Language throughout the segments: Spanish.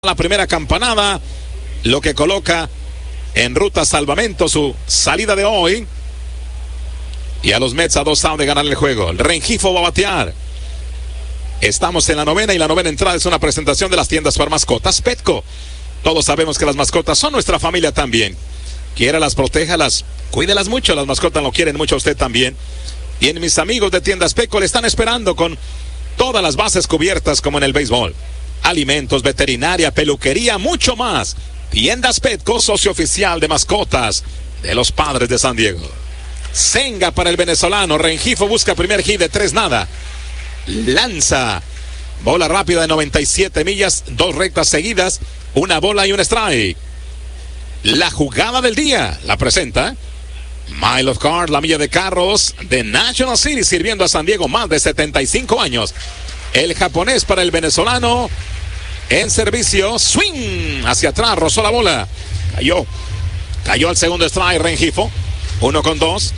La primera campanada, lo que coloca en ruta salvamento su salida de hoy. Y a los Mets a 2 outs de ganar el juego. Rengifo va a batear. Estamos en la novena y la novena entrada es una presentación de las tiendas para mascotas Petco. Todos sabemos que las mascotas son nuestra familia también. Quiéralas, protéjalas, cuídelas mucho. Las mascotas lo quieren mucho a usted también. Y en mis amigos de tiendas Petco le están esperando con todas las bases cubiertas como en el béisbol. Alimentos, veterinaria, peluquería, mucho más. Tiendas Petco, socio oficial de mascotas de los Padres de San Diego. Senga para el venezolano. Rengifo busca primer hit de 3-0. Lanza. Bola rápida de 97 millas, 2 rectas seguidas, una bola y un strike. La jugada del día la presenta Mile of Cars, la milla de carros de National City, sirviendo a San Diego más de 75 años. El japonés para el venezolano en servicio, swing hacia atrás, rozó la bola, cayó al segundo strike. Rengifo, 1-2.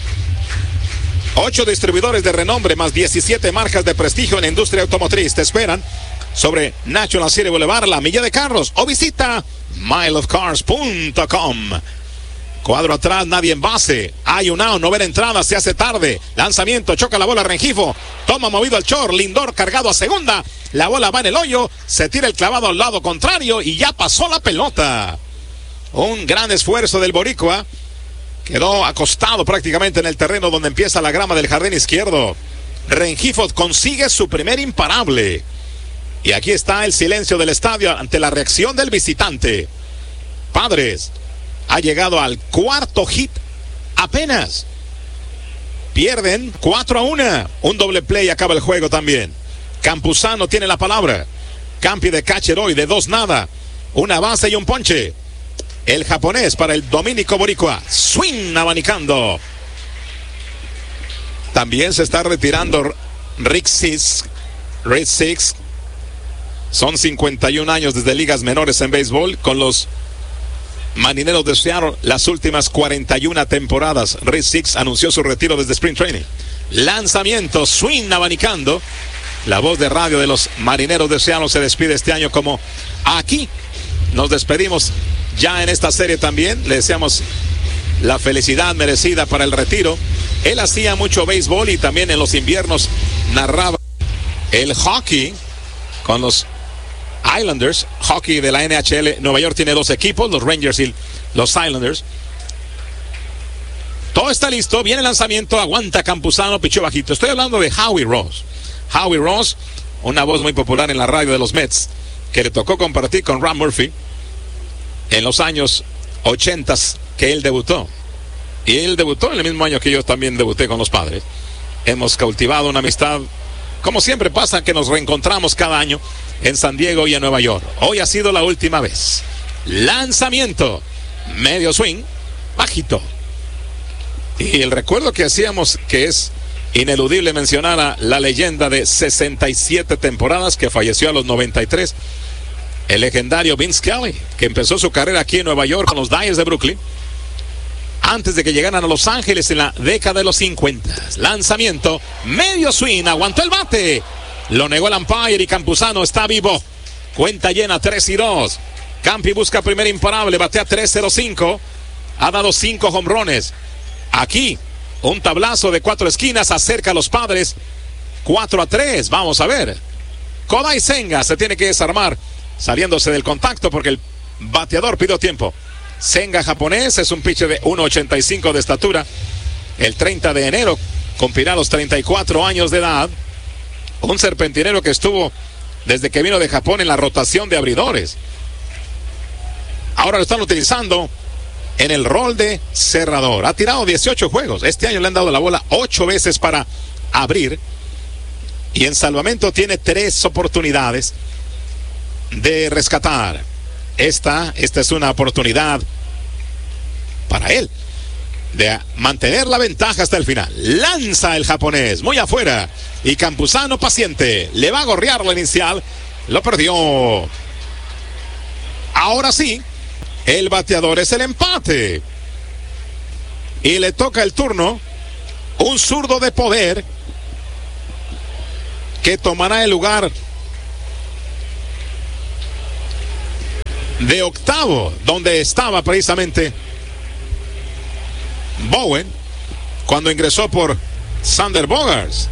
8 distribuidores de renombre más 17 marcas de prestigio en la industria automotriz te esperan sobre National City Boulevard, la milla de carros, o visita mileofcars.com. Cuadro atrás, nadie en base. Hay un out, novena entrada, se hace tarde. Lanzamiento, choca la bola Rengifo. Toma movido al short, Lindor cargado a segunda. La bola va en el hoyo, se tira el clavado al lado contrario y ya pasó la pelota. Un gran esfuerzo del boricua. Quedó acostado prácticamente en el terreno donde empieza la grama del jardín izquierdo. Rengifo consigue su primer imparable. Y aquí está el silencio del estadio ante la reacción del visitante. Padres ha llegado al cuarto hit apenas. Pierden 4-1. Un doble play, acaba el juego también. Campuzano tiene la palabra. Campi de catcher hoy de 2-0. Una base y un ponche. El japonés para el dominico boricua. Swing abanicando. También se está retirando Rick Six. Son 51 años desde ligas menores en béisbol con los Marineros de Seattle, las últimas 41 temporadas. Rick Six anunció su retiro desde Spring Training. Lanzamiento, swing abanicando. La voz de radio de los Marineros de Seattle se despide este año como aquí. Nos despedimos ya en esta serie también. Le deseamos la felicidad merecida para el retiro. Él hacía mucho béisbol y también en los inviernos narraba el hockey con los Islanders, hockey de la NHL. Nueva York tiene 2 equipos, los Rangers y los Islanders. Todo está listo, viene el lanzamiento, aguanta Campuzano, pichó bajito. Estoy hablando de Howie Ross. Howie Ross, una voz muy popular en la radio de los Mets, que le tocó compartir con Ron Murphy en los años 80 que él debutó. Y él debutó en el mismo año que yo también debuté con los Padres. Hemos cultivado una amistad, como siempre pasa, que nos reencontramos cada año en San Diego y en Nueva York. Hoy ha sido la última vez. Lanzamiento, medio swing, bajito. Y el recuerdo que hacíamos, que es ineludible mencionar a la leyenda de 67 temporadas que falleció a los 93, el legendario Vince Scully, que empezó su carrera aquí en Nueva York con los Dyers de Brooklyn, antes de que llegaran a Los Ángeles en la década de los 50. Lanzamiento, medio swing, aguantó el bate. Lo negó el umpire y Campuzano está vivo. Cuenta llena, 3-2. Campi busca primer imparable, batea 3-0-5. Ha dado 5 jonrones. Aquí, un tablazo de 4 esquinas acerca a los Padres. 4-3, vamos a ver. Kodai Senga se tiene que desarmar, saliéndose del contacto porque el bateador pidió tiempo. Senga, japonés, es un pitcher de 1.85 de estatura. El 30 de enero cumplirá los 34 años de edad. Un serpentinero que estuvo desde que vino de Japón en la rotación de abridores. Ahora lo están utilizando en el rol de cerrador. Ha tirado 18 juegos. Este año le han dado la bola 8 veces para abrir. Y en salvamento tiene 3 oportunidades de rescatar. Esta es una oportunidad para él de mantener la ventaja hasta el final. Lanza el japonés, muy afuera. Y Campuzano paciente. Le va a gorrear la inicial. Lo perdió. Ahora sí, el bateador es el empate. Y le toca el turno un zurdo de poder que tomará el lugar de octavo, donde estaba precisamente Bowen cuando ingresó por Xander Bogaerts.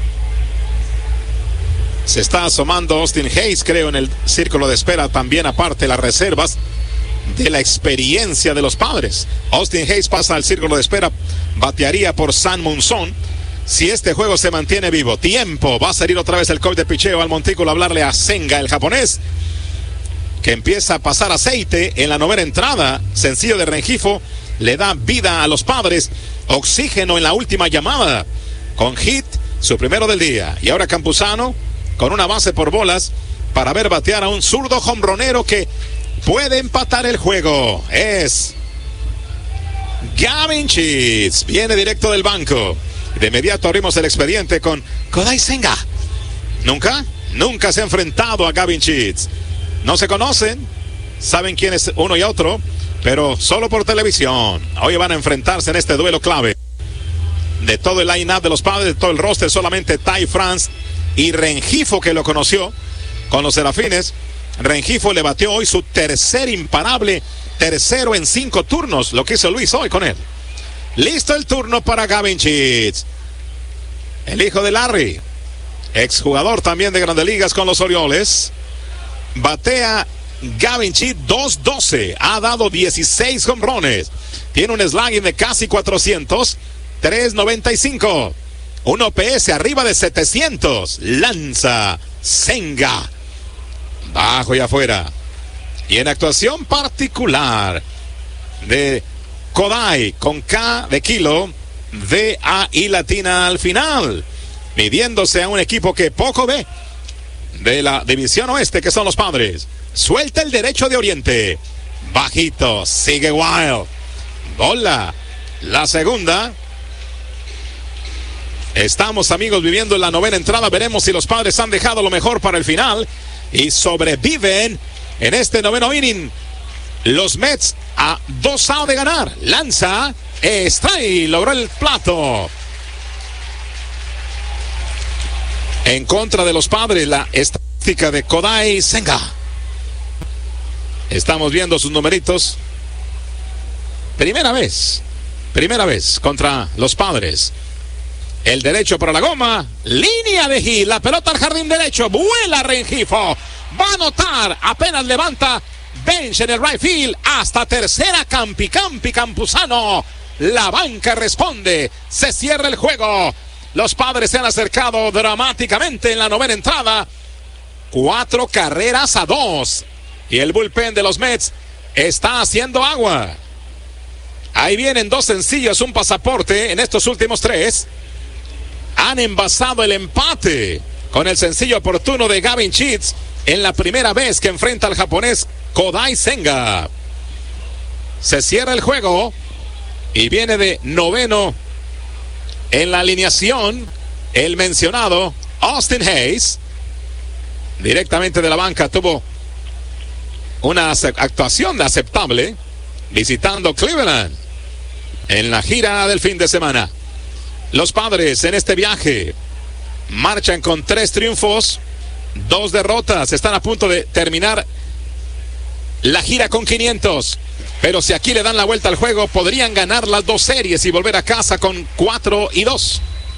Se está asomando Austin Hayes, creo, en el círculo de espera, también aparte las reservas de la experiencia de los Padres. Austin Hayes pasa al círculo de espera, batearía por San Monzón. Si este juego se mantiene vivo, tiempo, va a salir otra vez el coach de picheo al montículo a hablarle a Senga, el japonés, que empieza a pasar aceite en la novena entrada. Sencillo de Rengifo le da vida a los Padres, oxígeno en la última llamada, con hit, su primero del día. Y ahora Campuzano con una base por bolas para ver batear a un zurdo jonronero que puede empatar el juego. Es Gavin Sheets, viene directo del banco. De inmediato abrimos el expediente con Kodai Senga. Nunca se ha enfrentado a Gavin Sheets. No se conocen, saben quién es uno y otro, pero solo por televisión. Hoy van a enfrentarse en este duelo clave. De todo el line-up de los Padres, de todo el roster, solamente Ty France y Rengifo, que lo conoció con los Serafines. Rengifo le batió hoy su tercer imparable, tercero en 5 turnos, lo que hizo Luis hoy con él. Listo el turno para Gavin Sheets, el hijo de Larry, exjugador también de Grandes Ligas con los Orioles. Batea Gavin Sheets 2-12, ha dado 16 jonrones, tiene un slugging de casi 400, 3.95, un OPS arriba de 700. Lanza Senga, bajo y afuera. Y en actuación particular de Kodai, con K de kilo, D, A y latina al final, midiéndose a un equipo que poco ve de la división oeste, que son los Padres. Suelta el derecho de Oriente, bajito, sigue Wild, bola, la segunda. Estamos, amigos, viviendo en la novena entrada. Veremos si los Padres han dejado lo mejor para el final y sobreviven en este noveno inning. Los Mets a 2 outs de ganar. Lanza, strike, logró el plato. En contra de los Padres, la estadística de Kodai Senga. Estamos viendo sus numeritos. Primera vez contra los Padres. El derecho para la goma, línea de hit, la pelota al jardín derecho, vuela Rengifo, va a anotar, apenas levanta bench en el right field, hasta tercera, Campuzano, la banca responde, se cierra el juego. Los Padres se han acercado dramáticamente en la novena entrada, 4 carreras a 2, y el bullpen de los Mets está haciendo agua. Ahí vienen 2 sencillos, un pasaporte en estos últimos 3. Han envasado el empate con el sencillo oportuno de Gavin Sheets en la primera vez que enfrenta al japonés Kodai Senga. Se cierra el juego y viene de noveno en la alineación el mencionado Austin Hayes. Directamente de la banca tuvo una actuación aceptable visitando Cleveland en la gira del fin de semana. Los Padres en este viaje marchan con 3 triunfos, 2 derrotas. Están a punto de terminar la gira con 500. Pero si aquí le dan la vuelta al juego, podrían ganar las 2 series y volver a casa con 4-2.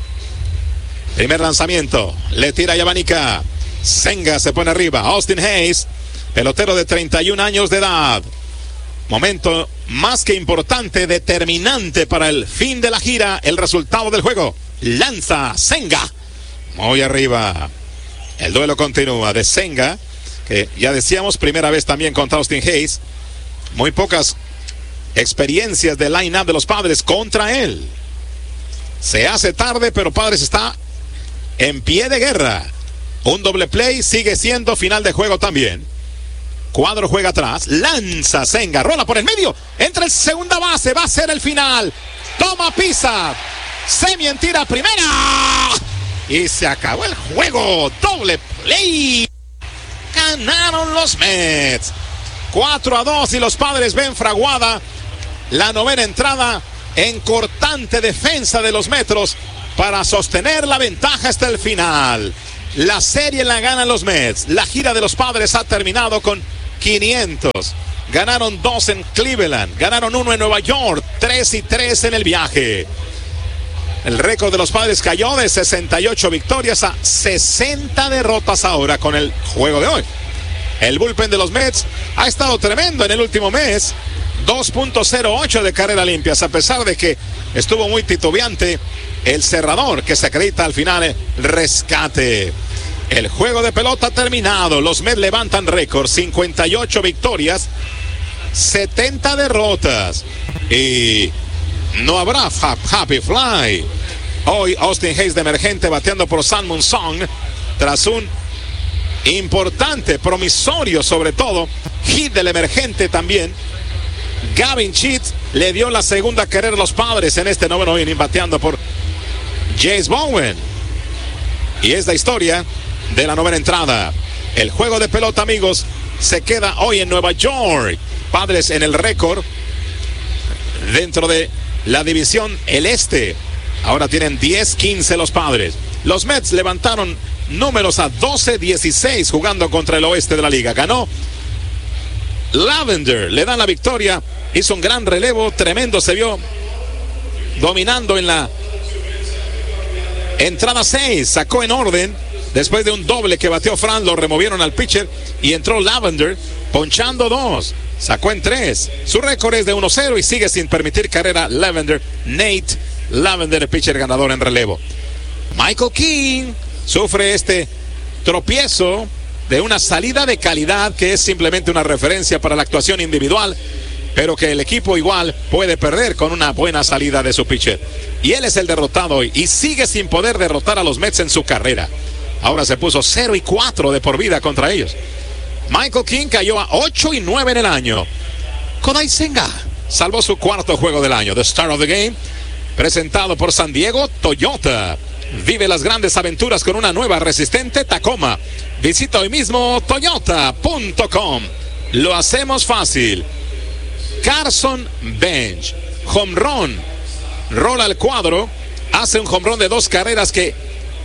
Primer lanzamiento, le tira Yabanica. Senga se pone arriba. Austin Hayes, pelotero de 31 años de edad. Momento más que importante, determinante para el fin de la gira, el resultado del juego. Lanza Senga, muy arriba. El duelo continúa de Senga, que ya decíamos, primera vez también contra Austin Hayes. Muy pocas experiencias de line-up de los Padres contra él. Se hace tarde, pero Padres está en pie de guerra. Un doble play sigue siendo final de juego también. Cuadro juega atrás, lanza Senga, rola por el medio, entra el segunda base, va a ser el final. Toma pisa, Semien tira primera y se acabó el juego. Doble play. Ganaron los Mets 4-2 y los Padres ven fraguada la novena entrada en cortante defensa de los Metros para sostener la ventaja hasta el final. La serie la ganan los Mets. La gira de los Padres ha terminado con 500. Ganaron 2 en Cleveland, ganaron 1 en Nueva York, 3-3 en el viaje. El récord de los Padres cayó de 68 victorias a 60 derrotas ahora con el juego de hoy. El bullpen de los Mets ha estado tremendo en el último mes. 2.08 de carreras limpias, a pesar de que estuvo muy titubeante el cerrador, que se acredita al final el rescate. El juego de pelota terminado. Los Mets levantan récord, 58 victorias, 70 derrotas. Y no habrá Happy Fly. Hoy Austin Hayes de emergente bateando por Sang-Moon Song tras un importante, promisorio sobre todo, hit del emergente también. Gavin Sheets le dio la segunda carrera a los Padres en este noveno inning bateando por Jace Bowen. Y es la historia de la novena entrada. El juego de pelota, amigos, se queda hoy en Nueva York. Padres en el récord dentro de la división el este. Ahora tienen 10-15 los Padres. Los Mets levantaron números a 12-16 jugando contra el oeste de la liga. Ganó Lavender, le dan la victoria. Hizo un gran relevo, tremendo, se vio dominando en la entrada 6. Sacó en orden después de un doble que bateó Franz, lo removieron al pitcher y entró Lavender ponchando 2. Sacó en 3. Su récord es de 1-0 y sigue sin permitir carrera Lavender. Nate Lavender, el pitcher ganador en relevo. Michael King sufre este tropiezo de una salida de calidad que es simplemente una referencia para la actuación individual, pero que el equipo igual puede perder con una buena salida de su pitcher. Y él es el derrotado hoy y sigue sin poder derrotar a los Mets en su carrera. Ahora se puso 0-4 de por vida contra ellos. Michael King cayó a 8-9 en el año. Kodai Senga salvó su cuarto juego del año. The Star of the Game, presentado por San Diego Toyota. Vive las grandes aventuras con una nueva resistente Tacoma. Visita hoy mismo toyota.com. Lo hacemos fácil. Carson Bench, home run, rola al cuadro, hace un home run de 2 carreras que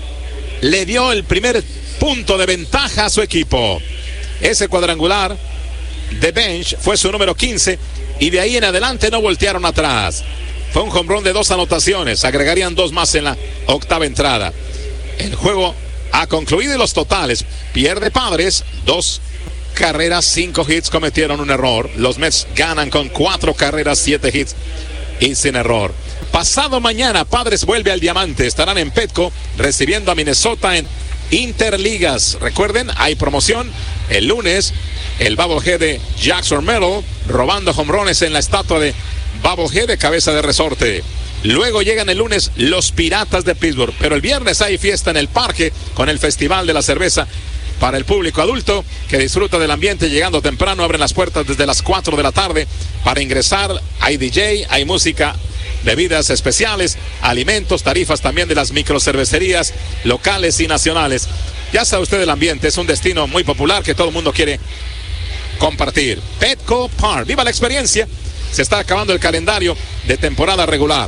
le dio el primer punto de ventaja a su equipo. Ese cuadrangular de Bench fue su número 15 y de ahí en adelante no voltearon atrás. Fue un home run de 2 anotaciones, agregarían 2 más en la octava entrada. El juego ha concluido y los totales: pierde Padres, 2 carreras, 5 hits, cometieron un error. Los Mets ganan con 4 carreras, 7 hits y sin error. Pasado mañana Padres vuelve al Diamante, estarán en Petco recibiendo a Minnesota en Interligas. Recuerden, hay promoción el lunes, el bobblehead de Jackson Merrill robando home runs en la estatua de bobblehead de cabeza de resorte. Luego llegan el lunes los Piratas de Pittsburgh, pero el viernes hay fiesta en el parque con el Festival de la Cerveza para el público adulto que disfruta del ambiente. Llegando temprano, abren las puertas desde las 4 de la tarde para ingresar. Hay DJ, hay música, bebidas especiales, alimentos, tarifas también de las microcervecerías locales y nacionales. Ya sabe usted el ambiente, es un destino muy popular que todo el mundo quiere compartir. Petco Park, viva la experiencia. Se está acabando el calendario de temporada regular.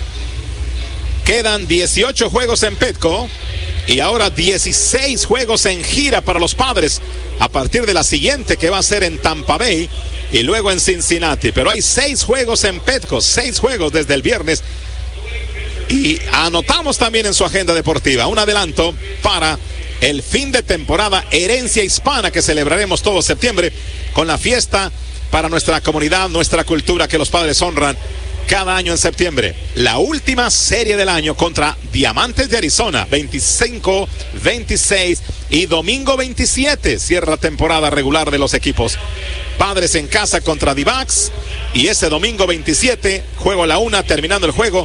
Quedan 18 juegos en Petco y ahora 16 juegos en gira para los Padres a partir de la siguiente, que va a ser en Tampa Bay y luego en Cincinnati. Pero hay 6 juegos en Petco, 6 juegos desde el viernes. Y anotamos también en su agenda deportiva un adelanto para el fin de temporada Herencia Hispana, que celebraremos todo septiembre con la fiesta para nuestra comunidad, nuestra cultura, que los Padres honran cada año en septiembre. La última serie del año contra Diamantes de Arizona, 25, 26 y domingo 27. Cierra temporada regular de los equipos. Padres en casa contra D-Backs y ese domingo 27, juego a la 1, terminando el juego.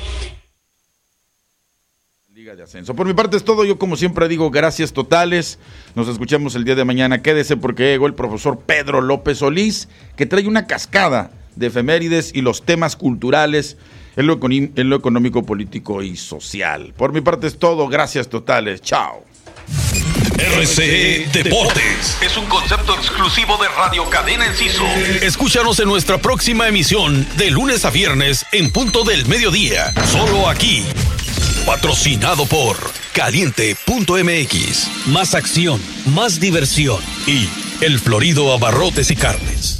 Liga de Ascenso. Por mi parte es todo. Yo, como siempre digo, gracias totales. Nos escuchamos el día de mañana. Quédese porque llegó el profesor Pedro López Solís, que trae una cascada de efemérides y los temas culturales en lo económico, político y social. Por mi parte es todo. Gracias totales. Chao. RCE Deportes es un concepto exclusivo de Radio Cadena Enciso. Escúchanos en nuestra próxima emisión de lunes a viernes en punto del mediodía. Solo aquí. Patrocinado por Caliente.mx. Más acción, más diversión y El Florido Abarrotes y Carnes.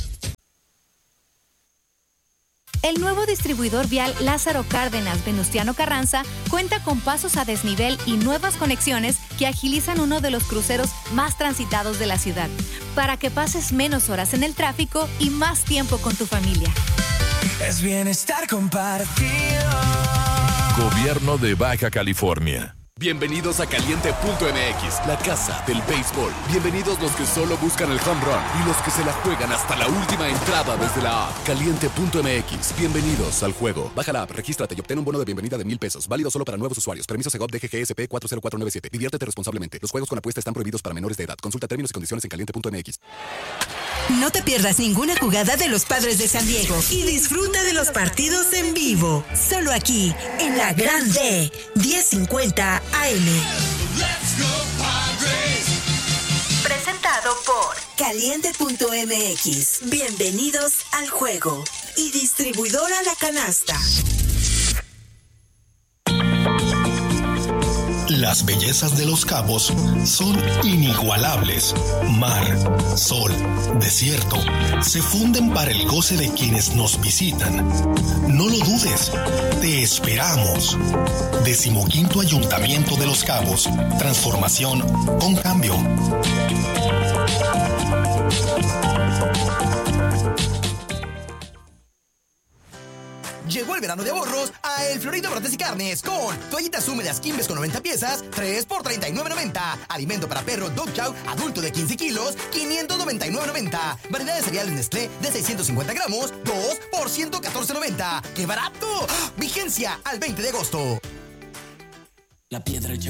El nuevo distribuidor vial Lázaro Cárdenas Venustiano Carranza cuenta con pasos a desnivel y nuevas conexiones que agilizan uno de los cruceros más transitados de la ciudad, para que pases menos horas en el tráfico y más tiempo con tu familia. Es bienestar compartido. Gobierno de Baja California. Bienvenidos a Caliente.mx, la casa del béisbol. Bienvenidos los que solo buscan el home run y los que se la juegan hasta la última entrada desde la app. Caliente.mx, bienvenidos al juego. Baja la app, regístrate y obtén un bono de bienvenida de $1,000. Válido solo para nuevos usuarios. Permiso Segov DGGSP 40497. Diviértete responsablemente. Los juegos con apuesta están prohibidos para menores de edad. Consulta términos y condiciones en Caliente.mx. No te pierdas ninguna jugada de los Padres de San Diego y disfruta de los partidos en vivo. Solo aquí, en la Grande, 1050 AM. Presentado por Caliente.mx. Bienvenidos al juego. Y distribuidora La Canasta. Las bellezas de Los Cabos son inigualables. Mar, sol, desierto, se funden para el goce de quienes nos visitan. No lo dudes, te esperamos. 15º Ayuntamiento de Los Cabos. Transformación con cambio. Llegó el verano de ahorros a El Florido Abarrotes y Carnes con toallitas húmedas Quimbes con 90 piezas, 3 por $39.90. Alimento para perro Dog Chow adulto de 15 kilos, $599.90. Variedad de cereales Nestlé de 650 gramos, 2 por $114.90. ¡Qué barato! ¡Ah! Vigencia al 20 de agosto. La piedra